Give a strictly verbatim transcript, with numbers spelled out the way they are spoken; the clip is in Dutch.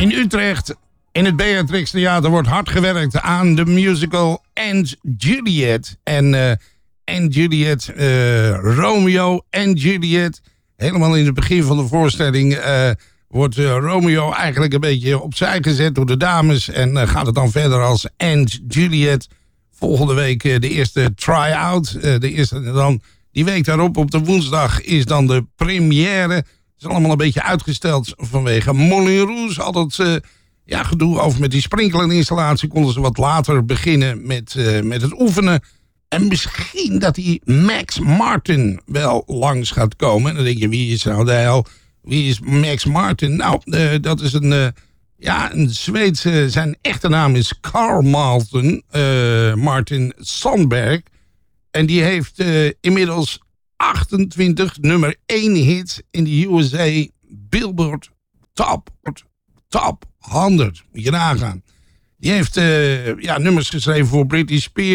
In Utrecht, in het Beatrix Theater, wordt hard gewerkt aan de musical And Juliet. En uh, And Juliet, uh, Romeo en Juliet. Helemaal in het begin van de voorstelling uh, wordt uh, Romeo eigenlijk een beetje opzij gezet door de dames. En uh, gaat het dan verder als And Juliet. Volgende week uh, de eerste try-out. Uh, de eerste, dan, die week daarop, op de woensdag, is dan de première. Het is allemaal een beetje uitgesteld vanwege Moulin Rouge. Altijd uh, ja, gedoe over met die sprinklerinstallatie. Konden ze wat later beginnen met, uh, met het oefenen. En misschien dat die Max Martin wel langs gaat komen. En dan denk je, wie is nou de hel? Wie is Max Martin? Nou, uh, dat is een, uh, ja, een Zweedse... Zijn echte naam is Carl Martin, uh, Martin Sandberg. En die heeft uh, inmiddels achtentwintig nummer één hits in de U S A Billboard Top, top honderd. Moet je nagaan. Die heeft uh, ja, nummers geschreven voor Britney Spears.